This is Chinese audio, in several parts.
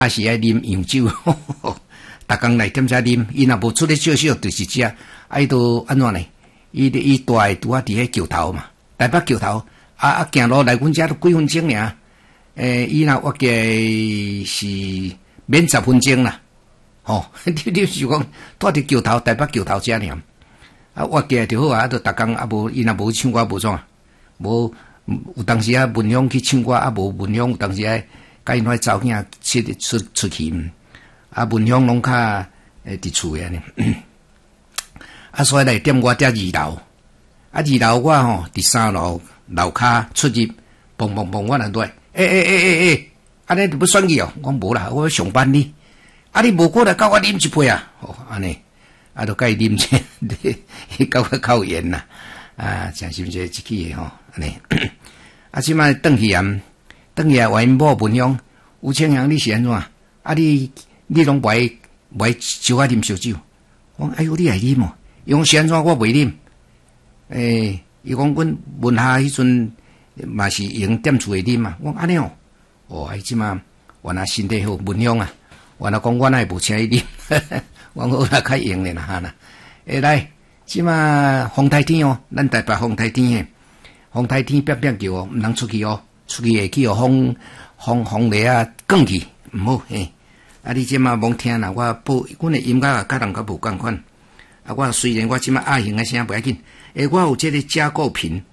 也是爱啉洋酒，逐工来踮遮啉。伊若无出咧少少，就是遮，伊都安怎呢？伊住诶拄啊伫迄桥头嘛，台北桥头，行路来阮遮都几分钟尔。伊若我计是免10分钟啦。你是讲住伫桥头，台北桥头遮尔。我计就好啊，都逐工无伊若无唱歌无怎啊？无有当时文香去唱歌，无文香有当时甲因迄查某囝出去，文香拢较伫厝诶安尼。所以来踮我遮2楼，2楼我伫3楼楼骹出入，蹦蹦蹦我来对，安尼就要选去哦？我无啦，我要上班呢。你无过来甲我啉一杯啊？安尼，就甲伊啉者，伊甲我靠缘啦。诚心这一起诶安尼。即摆转去话因某文香，吴清阳你是安怎？你拢袂少啊啉烧酒？我讲哎呦，你爱啉哦？伊讲是安怎？我袂啉。伊讲阮文下迄阵嘛是用踮厝诶啉嘛。我讲安尼哦，即摆原来身体好，文香啊。原来讲我哪会无请伊啉？我讲我较用咧啦来，即摆风台天咱台北风台天诶。风台天变变叫毋通出去出去会去风雷降去，毋好你即马罔听啦，我报阮诶音乐甲人较无共款。我虽然我即马阿型诶声不要紧，我有即个加固瓶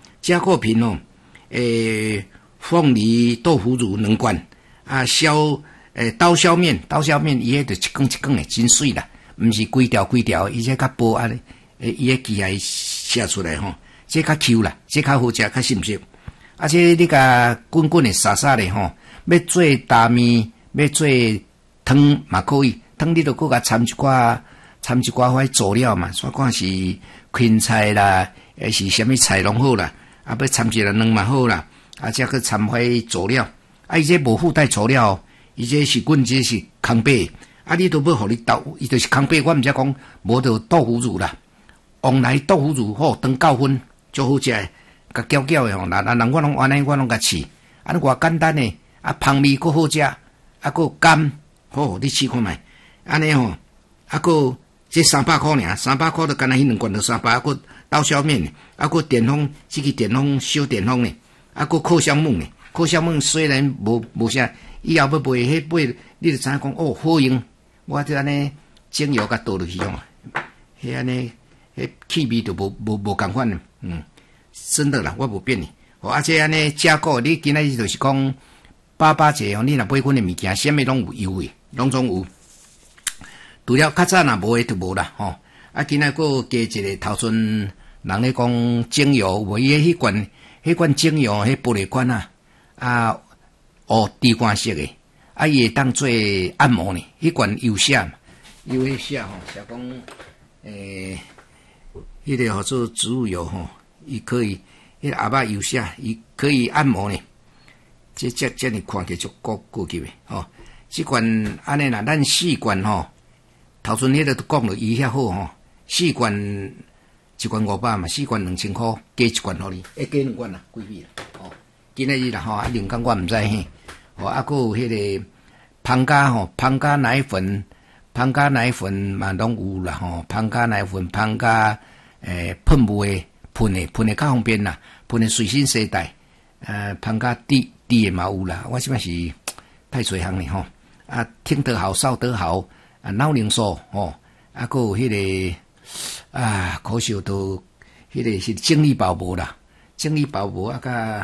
凤梨豆腐乳2罐刀削面伊迄就一根诶真水啦，毋是规条，伊这较薄伊迄机械写出来这较 Q 啦，这较好食，较新鲜。这你甲滚诶沙咧要做大面，要做汤嘛可以。汤你著搁甲掺一寡迄佐料嘛，煞看是芹菜啦，是啥物菜拢好啦。要掺一个卵嘛好啦。再搁掺迄佐料。伊这无附带佐料，伊这是阮这是空白。你都要互你倒，伊就是空白。我毋知讲无着豆腐乳啦，往来豆腐乳当9分。足好食诶，甲搅搅诶人我拢安尼，我拢甲试，尼偌简单诶，芳味佫好食，佫甘，你试看觅，安尼佫这300块尔，300块就干那迄2罐就300，佫刀削面，佫电风，这个电风小电风呢，佫烤香焖呢，烤香焖虽然无啥，以后要卖迄你就知影讲好用，我就安尼精油甲倒落去迄安尼。气味就无共款真的啦，我无变这安尼加固，你今仔日就是讲8节你若买阮的物件，啥物拢有优惠，拢总有。除了较早若无诶就无啦今仔佫加一个头阵人咧讲精油，无伊迄罐精油迄玻璃罐滴光色诶，伊会当做按摩呢，迄罐油写嘛，油迄写写讲迄个叫做植物油伊可以，迄个阿爸油写，伊可以按摩呢。这你看起来足高级诶即罐安尼啦，咱4罐头阵迄个都讲了，伊遐好4罐1罐500嘛，4罐2000块，加1罐互你，加2罐啦，几米啦今仔日啦另讲我毋知佫有迄个芳加奶粉嘛拢有啦芳加奶粉，芳加喷雾诶，喷诶较方便啦，喷诶随身携带，芳加滴诶嘛有啦，我即摆是太侪项咧听得好，少得好，脑凝素佫有迄个可惜都迄个是精力宝无啦，精力宝无甲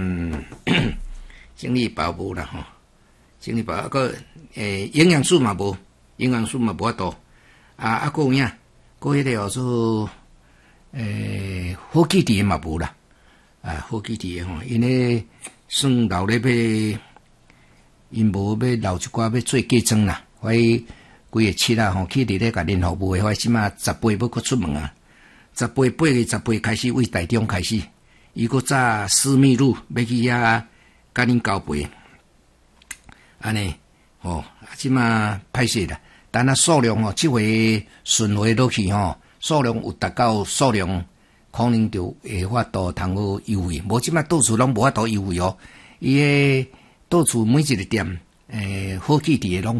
精力宝无啦精力宝个营养素嘛无法度佫有影，佫迄个叫做好气体嘛无啦好气体因咧算留咧要因无要留一寡要做嫁妆啦，规个七去伫咧甲联合部诶，即马10杯要搁出门10杯8月10杯开始为台中开始，伊搁炸私密露要去遐甲恁交杯，安尼即马歹势啦，但数量即回顺回落去数量有达到数量，可能就会法度通好优惠，无即马到处拢无法度优惠伊诶到处每一个店好气伫诶拢